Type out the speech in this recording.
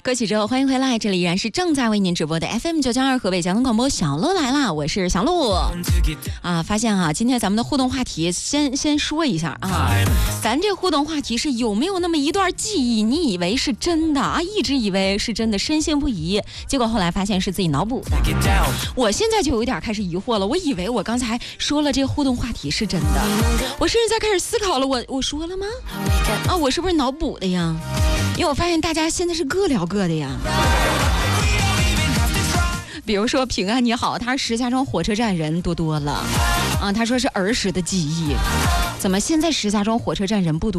歌曲之后，欢迎回来，这里依然是正在为您直播的 FM992河北交通广播小鹿来啦，我是小鹿啊。发现啊，今天咱们的互动话题先说一下啊，咱这互动话题是有没有那么一段记忆，你以为是真的啊，一直以为是真的，深信不疑，结果后来发现是自己脑补的。我现在就有点开始疑惑了，我以为我刚才说了这个互动话题是真的，我甚至在开始思考了，我说了吗？啊，我是不是脑补的呀？因为我发现大家现在是各聊各的呀。比如说平安你好，他说石家庄火车站人多了啊，他说是儿时的记忆，怎么现在石家庄火车站人不多？